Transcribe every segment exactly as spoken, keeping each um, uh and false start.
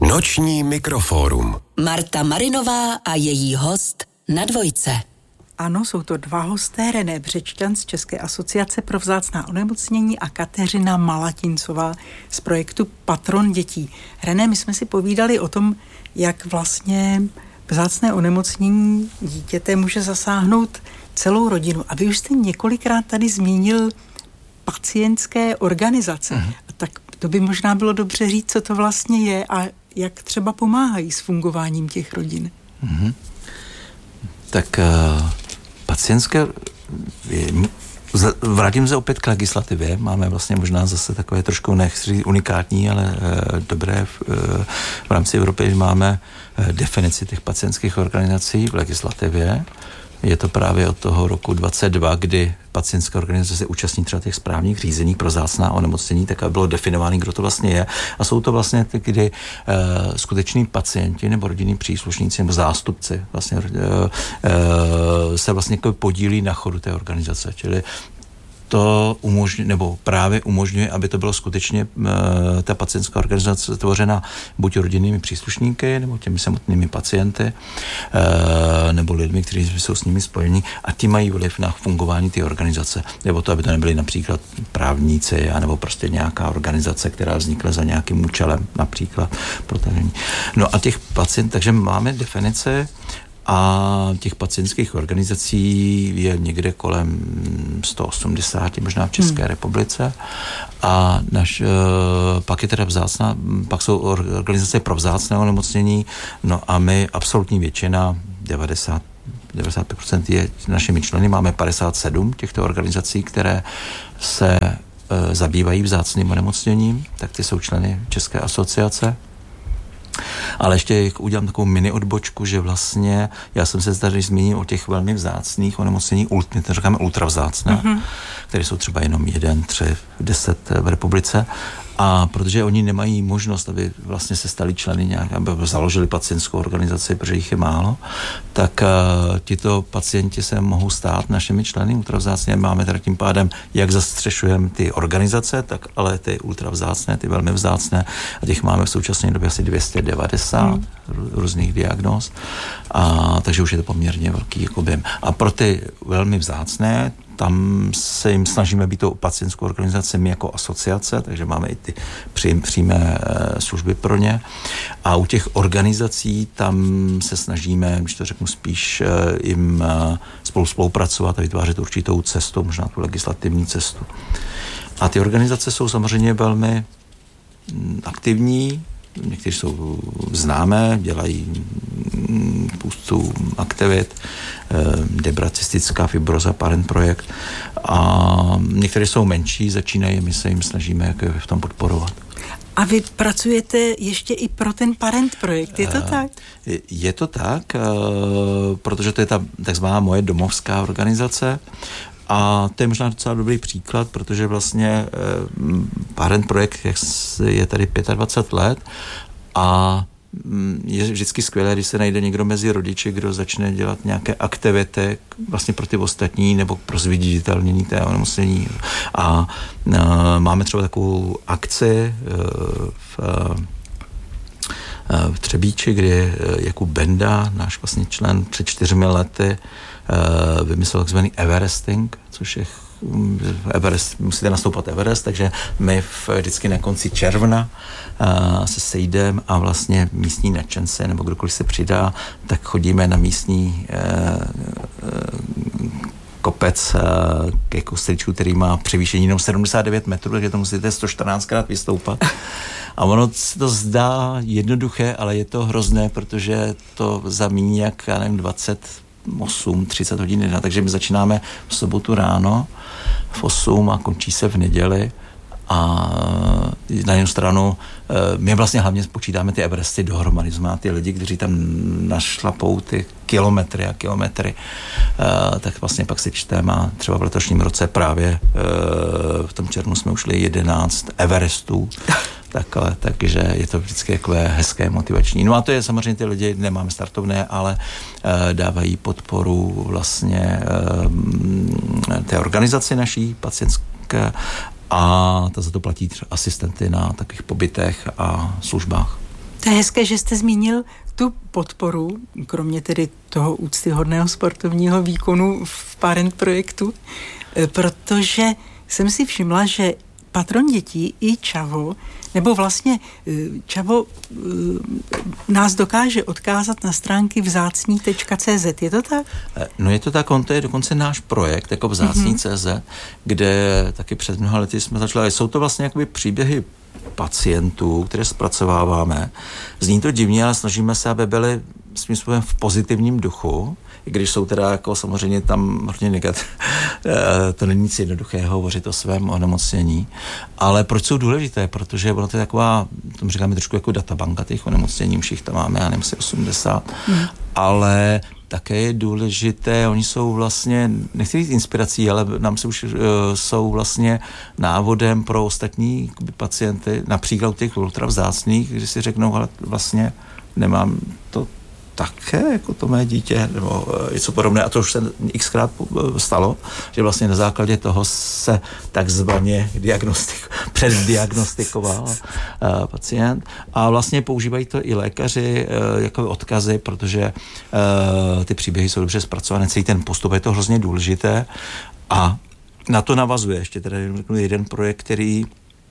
Noční mikrofórum. Marta Marinová a její host na Dvojce. Ano, jsou to dva hosté, René Břečťan z České asociace pro vzácná onemocnění a Kateřina Malatincová z projektu Patron dětí. René, my jsme si povídali o tom, jak vlastně vzácné onemocnění dítěte může zasáhnout celou rodinu. A vy už jste několikrát tady zmínil pacientské organizace. Uh-huh. Tak to by možná bylo dobře říct, co to vlastně je a jak třeba pomáhají s fungováním těch rodin. Uh-huh. Tak uh, pacientské... Vrátím se opět k legislativě. Máme vlastně možná zase takové trošku nechci unikátní, ale uh, dobré v, uh, v rámci Evropy máme uh, definici těch pacientských organizací v legislativě. Je to právě od toho roku dvacet dva, kdy pacientská organizace se účastní třeba těch správních řízení pro vzácná onemocnění, tak aby bylo definováno, kdo to vlastně je. A jsou to vlastně ty, kdy uh, skuteční pacienti nebo rodinní příslušníci nebo zástupci vlastně uh, uh, se vlastně podílí na chodu té organizace. Čili to umožňuje, nebo právě umožňuje, aby to bylo skutečně uh, ta pacientská organizace tvořena buď rodinnými příslušníky, nebo těmi samotnými pacienty, uh, nebo lidmi, kteří jsou s nimi spojeni a ti mají vliv na fungování té organizace. Nebo to, aby to nebyli například právníci, anebo prostě nějaká organizace, která vznikla za nějakým účelem, například protažení. No a těch pacientů, takže máme definice a těch pacientských organizací je někde kolem sto osmdesát, možná v České hmm. republice. A naš, pak je teda vzácná, pak jsou organizace pro vzácné onemocnění, no a my, absolutní většina, devadesát, devadesát pět procent je našimi členy, máme padesát sedm těchto organizací, které se e, zabývají vzácným onemocněním, tak ty jsou členy České asociace. Ale ještě udělám takovou mini odbočku, že vlastně, já jsem se tady zmínil o těch velmi vzácných onemocnění, my to říkáme ultravzácné, mm-hmm. které jsou třeba jenom jeden, tři, deset v republice. A protože oni nemají možnost, aby vlastně se stali členy nějak, aby založili pacientskou organizaci, protože jich je málo, tak uh, tito pacienti se mohou stát našimi členy ultravzácné. Máme tady tím pádem, jak zastřešujeme ty organizace, tak ale ty ultravzácné, ty velmi vzácné, a těch máme v současné době asi dvě stě devadesát mm. různých diagnóz, a takže už je to poměrně velký objem. A pro ty velmi vzácné, tam se jim snažíme být tou pacientskou organizací my jako asociace, takže máme i ty přím, přímé služby pro ně. A u těch organizací tam se snažíme, když to řeknu spíš, jim spolu spolupracovat a vytvářet určitou cestu, možná tu legislativní cestu. A ty organizace jsou samozřejmě velmi aktivní, někteří jsou známé, dělají spoustu aktivit, debracistická fibroza, Parent projekt, a některé jsou menší, začínají, my se jim snažíme jak v tom podporovat. A vy pracujete ještě i pro ten Parent projekt, je to tak? Je to tak, protože to je ta takzvaná moje domovská organizace. A to je možná docela dobrý příklad, protože vlastně Parent projekt je tady dvacet pět let a je vždycky skvělé, když se najde někdo mezi rodiči, kdo začne dělat nějaké aktivity vlastně pro ty ostatní nebo pro zviditelnění té onemocnění. A, a máme třeba takovou akci v, v Třebíči, kdy Jakub Benda, náš vlastně člen, před čtyřmi lety vymyslel takzvaný Everesting, což je Everest, musíte nastoupat Everest, takže my vždycky na konci června uh, se sejdeme a vlastně místní nadšence nebo kdokoliv se přidá, tak chodíme na místní uh, uh, kopec uh, ke kostelíčku, který má převýšení jenom sedmdesát devět metrů, takže to musíte sto čtrnáctkrát vystoupat. A ono se to zdá jednoduché, ale je to hrozné, protože to zamíní jak, já nevím, dvacet osm třicet hodin, takže my začínáme v sobotu ráno v osm a končí se v neděli a na jednu stranu my vlastně hlavně počítáme ty Everesty dohromady, znamená ty lidi, kteří tam našlapou ty kilometry a kilometry, tak vlastně pak si čteme a třeba v letošním roce právě v tom červnu jsme ušli jedenáct Everestů. Takhle, takže je to vždycky takové hezké, motivační. No a to je samozřejmě, ty lidi nemáme startovné, ale e, dávají podporu vlastně e, té organizaci naší pacientské a ta za to platí asistenty na takových pobytech a službách. To je hezké, že jste zmínil tu podporu, kromě tedy toho úctyhodného sportovního výkonu v Parent projektu, protože jsem si všimla, že patron dětí i Čavo, nebo vlastně Čavo nás dokáže odkázat na stránky vzácní tečka cé zet. Je to tak? No je to tak, on to je dokonce náš projekt, jako vzácní tečka cé zet, mm-hmm. kde taky před mnoha lety jsme začali. Jsou to vlastně jakoby příběhy pacientů, které zpracováváme. Zní to divně, ale snažíme se, aby byly svým způsobem v pozitivním duchu, i když jsou teda jako samozřejmě tam hodně negativ. To není nic jednoduchého hovořit o svém onemocnění. Ale proč jsou důležité? Protože ono to je taková, tomu říkáme trošku jako databanka těch onemocnění, všich tam máme, já nevím, asi osmdesát. Hmm. Ale také je důležité, oni jsou vlastně, nechci říct inspirací, ale nám se už uh, jsou vlastně návodem pro ostatní pacienty, například těch ultravzácných, kdy si řeknou, ale vlastně nemám to také, jako to mé dítě, nebo něco podobné. A to už se xkrát stalo, že vlastně na základě toho se takzvaně diagnostik, předdiagnostikoval uh, pacient. A vlastně používají to i lékaři uh, jako odkazy, protože uh, ty příběhy jsou dobře zpracované, celý ten postup, je to hrozně důležité. A na to navazuje ještě teda jeden projekt, který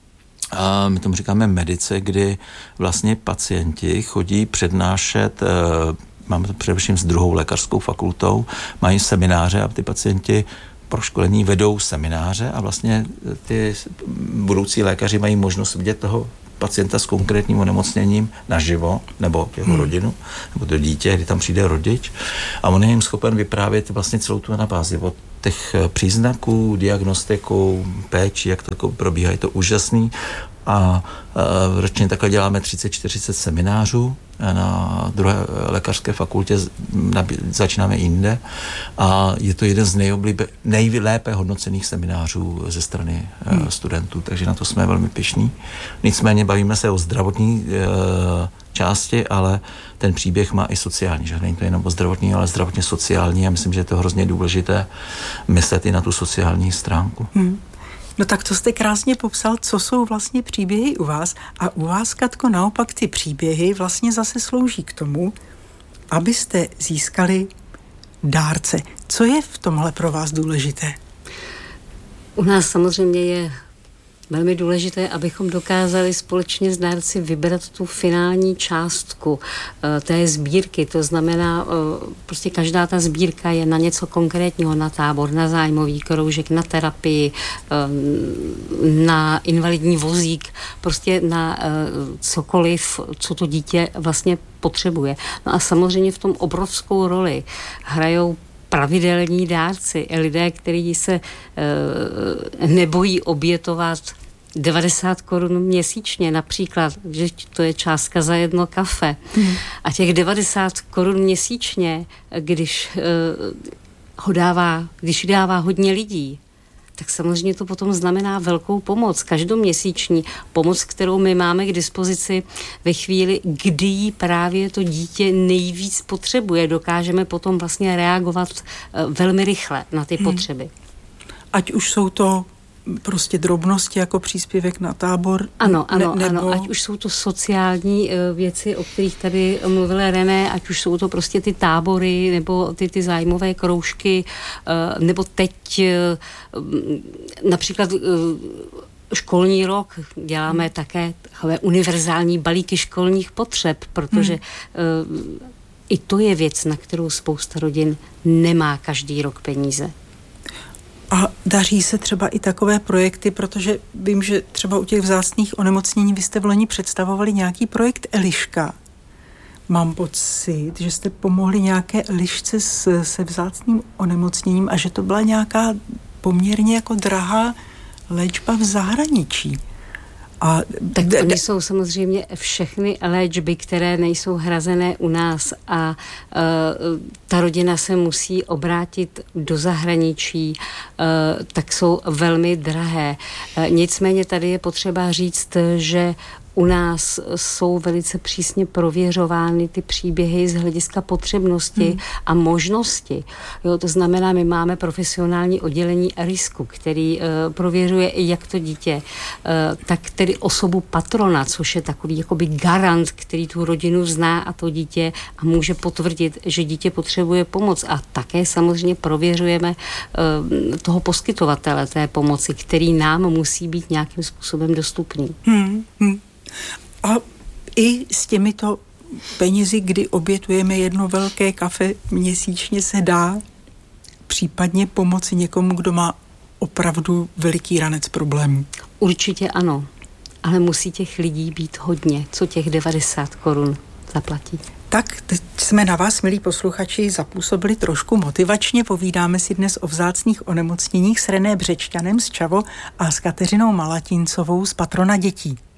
a my tomu říkáme medice, kdy vlastně pacienti chodí přednášet, máme to především s druhou lékařskou fakultou, mají semináře a ty pacienti pro školení vedou semináře a vlastně ty budoucí lékaři mají možnost vidět toho pacienta s konkrétním onemocněním naživo, nebo jeho hmm. rodinu, nebo to dítě, kdy tam přijde rodič a on je jim schopen vyprávět vlastně celou tu anabázi od těch příznaků, diagnostiku, péči, jak to probíhá, je to úžasný. A e, ročně takhle děláme třicet čtyřicet seminářů na druhé lékařské fakultě, nabí, začínáme jinde a je to jeden z nejoblíbe, nejlépe hodnocených seminářů ze strany hmm. e, studentů, takže na to jsme velmi pyšní. Nicméně bavíme se o zdravotní e, části, ale ten příběh má i sociální, že není to jenom o zdravotní, ale zdravotně sociální a myslím, že je to hrozně důležité myslet i na tu sociální stránku. Hmm. No tak to jste krásně popsal, co jsou vlastně příběhy u vás a u vás, Katko, naopak ty příběhy vlastně zase slouží k tomu, abyste získali dárce. Co je v tomhle pro vás důležité? U nás samozřejmě je velmi důležité, abychom dokázali společně s dárci vybrat tu finální částku uh, té sbírky. To znamená, uh, prostě každá ta sbírka je na něco konkrétního, na tábor, na zájmový kroužek, na terapii, uh, na invalidní vozík, prostě na uh, cokoliv, co to dítě vlastně potřebuje. No a samozřejmě v tom obrovskou roli hrajou pravidelní dárci, lidé, kteří se e, nebojí obětovat devadesát korun měsíčně, například, že to je částka za jedno kafe. Hmm. A těch devadesát korun měsíčně, když e, ho dává, když dává hodně lidí, tak samozřejmě to potom znamená velkou pomoc, každoměsíční pomoc, kterou my máme k dispozici ve chvíli, kdy jí právě to dítě nejvíc potřebuje. Dokážeme potom vlastně reagovat velmi rychle na ty hmm. potřeby. Ať už jsou to prostě drobnosti jako příspěvek na tábor? Ano, ano, ne, ano. Ať už jsou to sociální uh, věci, o kterých tady mluvila René, ať už jsou to prostě ty tábory, nebo ty, ty zájmové kroužky, uh, nebo teď uh, například uh, školní rok děláme hmm. také takové univerzální balíky školních potřeb, protože hmm. uh, i to je věc, na kterou spousta rodin nemá každý rok peníze. A daří se třeba i takové projekty, protože vím, že třeba u těch vzácných onemocnění vy jste v loni představovali nějaký projekt Eliška. Mám pocit, že jste pomohli nějaké Elišce s, se vzácným onemocněním a že to byla nějaká poměrně jako drahá léčba v zahraničí. A tak d- d- jsou samozřejmě všechny léčby, které nejsou hrazené u nás a uh, ta rodina se musí obrátit do zahraničí, uh, tak jsou velmi drahé. Uh, nicméně tady je potřeba říct, že U nás jsou velice přísně prověřovány ty příběhy z hlediska potřebnosti hmm. a možnosti. Jo, to znamená, my máme profesionální oddělení risku, který uh, prověřuje jak to dítě, uh, tak tedy osobu patrona, což je takový jakoby garant, který tu rodinu zná a to dítě a může potvrdit, že dítě potřebuje pomoc. A také samozřejmě prověřujeme uh, toho poskytovatele té pomoci, který nám musí být nějakým způsobem dostupný. Hmm, hmm. A i s těmito penězi, kdy obětujeme jedno velké kafe měsíčně, se dá případně pomoci někomu, kdo má opravdu veliký ranec problémů? Určitě ano, ale musí těch lidí být hodně, co těch devadesát korun zaplatí. Tak, teď jsme na vás, milí posluchači, zapůsobili trošku motivačně. Povídáme si dnes o vzácných onemocněních s René Břečťanem z Čavo a s Kateřinou Malatincovou z Patrona dětí.